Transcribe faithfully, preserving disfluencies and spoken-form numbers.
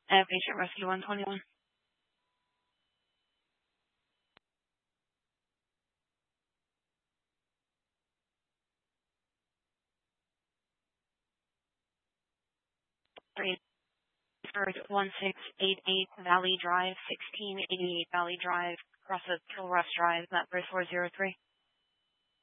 Uh, patient rescue one twenty-one. Three. one six eight eight Valley Drive, sixteen eighty-eight Valley Drive, across the Kilrush Drive, that bridge four zero three.